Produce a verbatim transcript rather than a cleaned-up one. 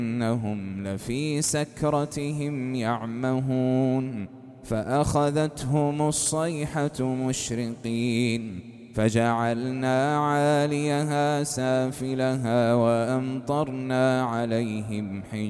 إنهم لفي سكرتهم يعمهون فأخذتهم الصيحة مشرقين فجعلنا عاليها سافلها وأمطرنا عليهم حجارة